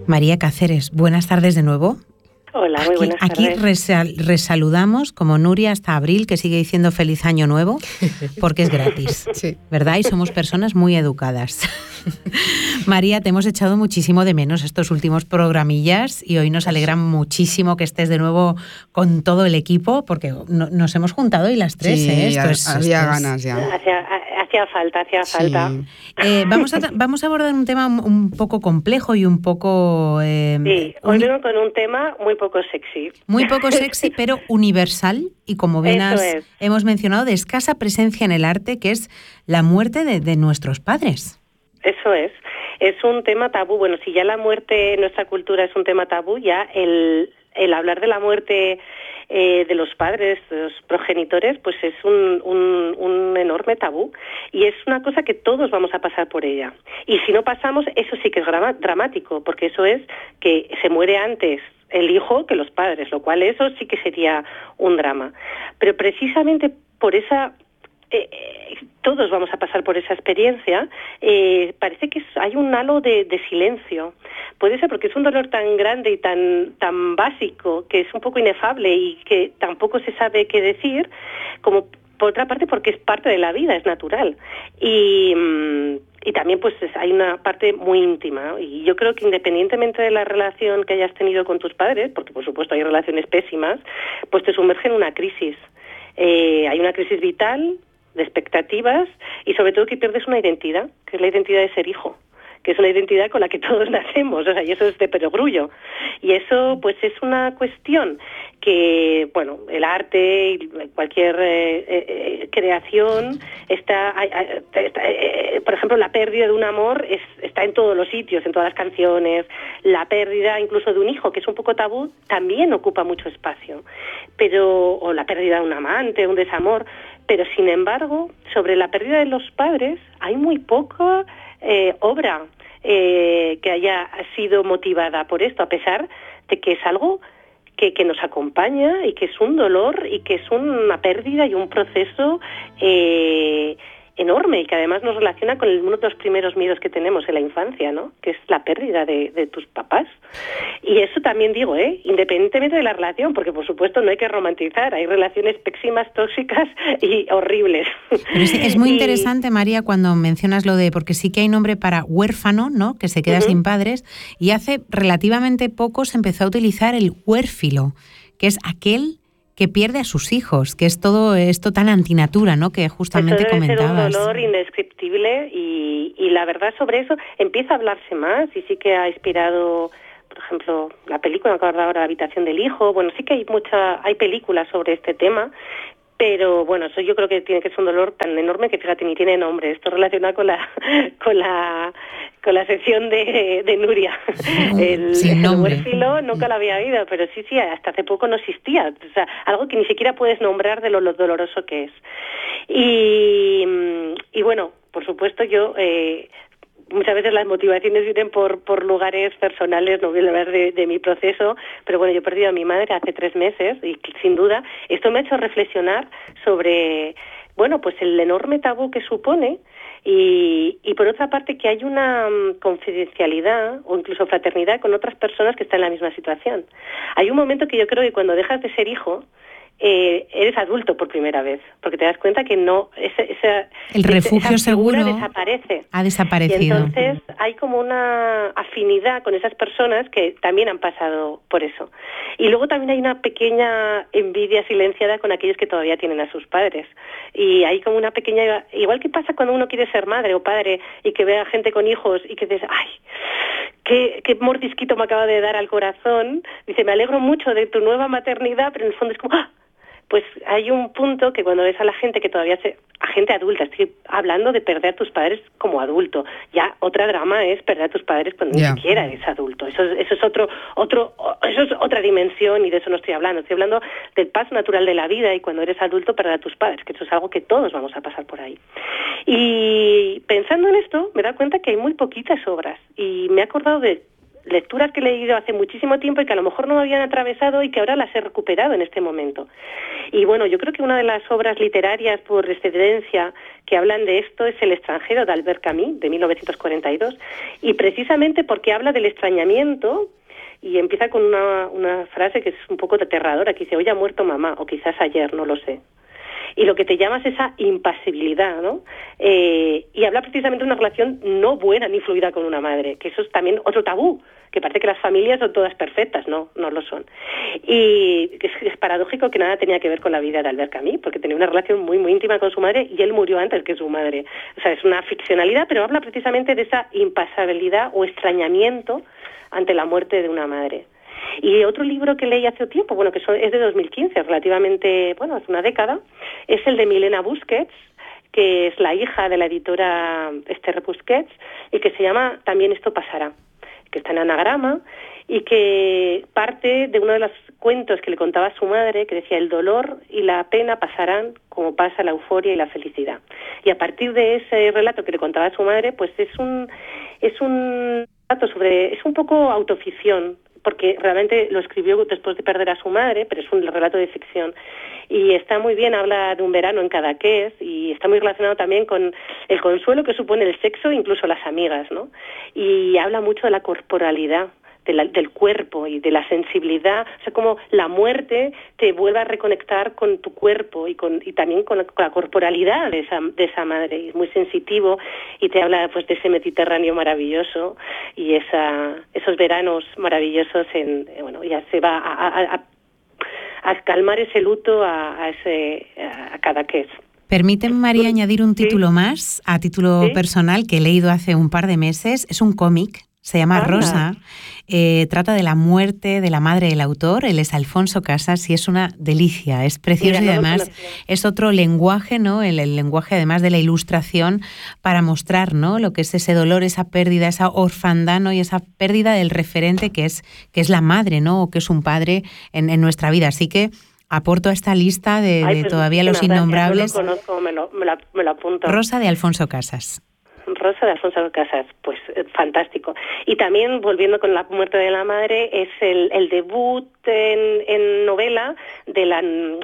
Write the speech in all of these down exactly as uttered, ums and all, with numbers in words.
María Cáceres, buenas tardes de nuevo. Hola, muy buenas aquí, tardes. Aquí resal, resaludamos, como Nuria, hasta Abril, que sigue diciendo feliz año nuevo, porque es gratis, sí. ¿Verdad? Y somos personas muy educadas. María, te hemos echado muchísimo de menos estos últimos programillas y hoy nos alegra muchísimo que estés de nuevo con todo el equipo, porque no, nos hemos juntado y las tres, sí, ¿eh? Esto ha, es, había esto ganas es... ya. Hacía, hacía falta, hacía sí. falta. Eh, vamos, a, vamos a abordar un tema un poco complejo y un poco... Eh, sí, hoy uni- vengo con un tema muy poco sexy. Muy poco sexy, pero universal y, como bien has, es. hemos mencionado, de escasa presencia en el arte, que es la muerte de, de nuestros padres. Eso es. Es un tema tabú. Bueno, si ya la muerte en nuestra cultura es un tema tabú, ya el, el hablar de la muerte eh, de los padres, de los progenitores, pues es un, un, un enorme tabú. Y es una cosa que todos vamos a pasar por ella. Y si no pasamos, eso sí que es dramático, porque eso es que se muere antes el hijo que los padres, lo cual eso sí que sería un drama. Pero precisamente por esa... Eh, todos vamos a pasar por esa experiencia, eh, parece que hay un halo de, de silencio. Puede ser porque es un dolor tan grande y tan, tan básico, que es un poco inefable y que tampoco se sabe qué decir, como por otra parte porque es parte de la vida, es natural. Y... Mmm, Y también pues hay una parte muy íntima, ¿no? Y yo creo que independientemente de la relación que hayas tenido con tus padres, porque por supuesto hay relaciones pésimas, pues te sumerge en una crisis. Eh, hay una crisis vital, de expectativas, y sobre todo que pierdes una identidad, que es la identidad de ser hijo, que es una identidad con la que todos nacemos, o sea, y eso es de perogrullo. Y eso, pues, es una cuestión que, bueno, el arte y cualquier eh, eh, creación está, está eh, por ejemplo, la pérdida de un amor es, está en todos los sitios, en todas las canciones. La pérdida incluso de un hijo, que es un poco tabú, también ocupa mucho espacio. Pero, o la pérdida de un amante, un desamor. Pero, sin embargo, sobre la pérdida de los padres hay muy poca eh, obra eh, que haya sido motivada por esto, a pesar de que es algo que, que nos acompaña y que es un dolor y que es una pérdida y un proceso eh, enorme y que además nos relaciona con uno de los primeros miedos que tenemos en la infancia, ¿no? Que es la pérdida de, de tus papás. Y eso también digo, ¿eh? Independientemente de la relación, porque por supuesto no hay que romantizar, hay relaciones pésimas, tóxicas y horribles. Pero es, es muy y... interesante, María, cuando mencionas lo de, porque sí que hay nombre para huérfano, ¿no? Que se queda uh-huh. sin padres, y hace relativamente poco se empezó a utilizar el huérfilo, que es aquel que pierde a sus hijos, que es todo esto tan antinatura, ¿no? Que justamente eso debe comentabas. Ser un dolor indescriptible y, y la verdad sobre eso empieza a hablarse más y sí que ha inspirado, por ejemplo, la película, me acuerdo ahora, La habitación del hijo. Bueno, sí que hay mucha, hay películas sobre este tema. Pero bueno, eso yo creo que tiene que ser un dolor tan enorme que, fíjate, ni tiene nombre. Esto relacionado con la con la con la sección de, de Nuria. El, el huérfilo nunca lo había oído, pero sí, sí, hasta hace poco no existía. O sea, algo que ni siquiera puedes nombrar de lo, lo doloroso que es. Y, y bueno, por supuesto yo... Eh, muchas veces las motivaciones vienen por por lugares personales, no voy a hablar de, de mi proceso, pero bueno, yo he perdido a mi madre hace tres meses y sin duda esto me ha hecho reflexionar sobre, bueno, pues el enorme tabú que supone y, y por otra parte que hay una um, confidencialidad o incluso fraternidad con otras personas que están en la misma situación. Hay un momento que yo creo que cuando dejas de ser hijo, Eh, eres adulto por primera vez, porque te das cuenta que no esa, esa, el refugio esa figura seguro desaparece. ha desaparecido. Y entonces hay como una afinidad con esas personas que también han pasado por eso. Y luego también hay una pequeña envidia silenciada con aquellos que todavía tienen a sus padres. Y hay como una pequeña... Igual que pasa cuando uno quiere ser madre o padre y que ve a gente con hijos y que dices, ¡ay! Qué, qué mordisquito me acaba de dar al corazón. Dice, me alegro mucho de tu nueva maternidad, pero en el fondo es como... ¡ah! Pues hay un punto que cuando ves a la gente que todavía se... a gente adulta, estoy hablando de perder a tus padres como adulto. Ya otra drama es perder a tus padres cuando yeah. ni siquiera eres adulto. Eso, eso es otro, otro, eso es otra dimensión y de eso no estoy hablando. Estoy hablando del paso natural de la vida y cuando eres adulto perder a tus padres, que eso es algo que todos vamos a pasar por ahí. Y pensando en esto, me he dado cuenta que hay muy poquitas obras y me he acordado de lecturas que he leído hace muchísimo tiempo y que a lo mejor no me habían atravesado y que ahora las he recuperado en este momento. Y bueno, yo creo que una de las obras literarias por excelencia que hablan de esto es El extranjero, de Albert Camus, de mil novecientos cuarenta y dos, y precisamente porque habla del extrañamiento. Y empieza con una, una frase que es un poco aterradora, que dice, hoy ha muerto mamá, o quizás ayer, no lo sé. Y lo que te llama es esa impasibilidad, ¿no? Eh, y habla precisamente de una relación no buena ni fluida con una madre, que eso es también otro tabú, que parece que las familias son todas perfectas, no, no lo son. Y es, es paradójico que nada tenía que ver con la vida de Albert Camus, porque tenía una relación muy, muy íntima con su madre y él murió antes que su madre. O sea, es una ficcionalidad, pero habla precisamente de esa impasibilidad o extrañamiento ante la muerte de una madre. Y otro libro que leí hace tiempo, bueno, que son, es de dos mil quince, relativamente, bueno, hace una década, es el de Milena Busquets, que es la hija de la editora Esther Busquets, y que se llama También esto pasará, que está en anagrama, y que parte de uno de los cuentos que le contaba a su madre, que decía, el dolor y la pena pasarán como pasa la euforia y la felicidad. Y a partir de ese relato que le contaba a su madre, pues es un, es un sobre es un poco autoficción, porque realmente lo escribió después de perder a su madre, pero es un relato de ficción. Y está muy bien, habla de un verano en Cadaqués y está muy relacionado también con el consuelo que supone el sexo, incluso las amigas, ¿no? Y habla mucho de la corporalidad, de la, del cuerpo y de la sensibilidad, o sea, como la muerte te vuelve a reconectar con tu cuerpo y con y también con la, con la corporalidad de esa de esa madre. Es muy sensitivo y te habla pues de ese Mediterráneo maravilloso y esa esos veranos maravillosos en bueno, ya se va a, a, a, a calmar ese luto a, a ese a Cadaqués. Permíteme, María, añadir un título sí. más, a título ¿Sí? personal, que he leído hace un par de meses. Es un cómic. Se llama Anda. Rosa, eh, trata de la muerte de la madre del autor, él es Alfonso Casas y es una delicia, es precioso. Mira, y además no es otro lenguaje, ¿no? El, el lenguaje además de la ilustración para mostrar, ¿no? Lo que es ese dolor, esa pérdida, esa orfandad, ¿no? Y esa pérdida del referente que es, que es la madre, ¿no? O que es un padre en, en nuestra vida. Así que aporto a esta lista de, Ay, de pues todavía los innombrables. No lo conozco, me lo, me lo, me lo apunto. Rosa de Alfonso Casas. Rosa de Alfonso Casas, pues eh, fantástico. Y también, volviendo con la muerte de la madre, es el, el debut en, en novela de la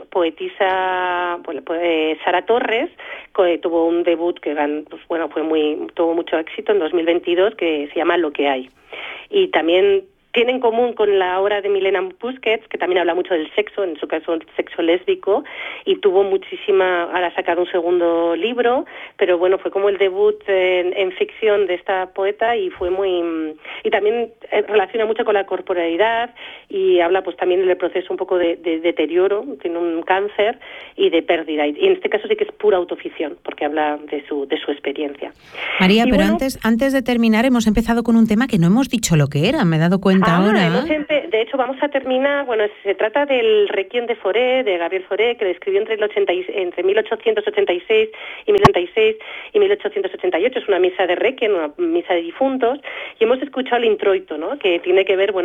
poetisa bueno, pues, eh, Sara Torres, que tuvo un debut que pues, bueno, fue muy tuvo mucho éxito en dos mil veintidós, que se llama Lo que hay. Y también tiene en común con la obra de Milena Busquets, que también habla mucho del sexo, en su caso el sexo lésbico, y tuvo muchísima, ahora ha sacado un segundo libro, pero bueno, fue como el debut en, en ficción de esta poeta y fue muy, y también relaciona mucho con la corporalidad y habla pues también del proceso un poco de, de deterioro, tiene un cáncer y de pérdida, y en este caso sí que es pura autoficción, porque habla de su, de su experiencia. María, y pero bueno, antes, antes de terminar hemos empezado con un tema que no hemos dicho lo que era, me he dado cuenta. Ah, ahora. Hemos empe- de hecho, vamos a terminar, bueno, se trata del Requiem de Fauré, de Gabriel Fauré, que lo escribió entre, el ochenta y, entre mil ochocientos ochenta y seis y mil ochocientos ochenta y seis y mil ochocientos ochenta y ocho. Es una misa de Requiem, una misa de difuntos, y hemos escuchado el introito, ¿no? Que tiene que ver, bueno,